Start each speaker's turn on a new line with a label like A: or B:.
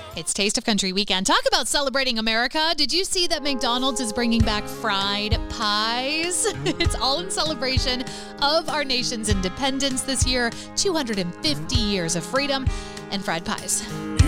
A: It's Taste of Country weekend. Talk about celebrating America. Did you see that McDonald's is bringing back fried pies? It's all in celebration of our nation's independence this year, 250 years of freedom and fried pies.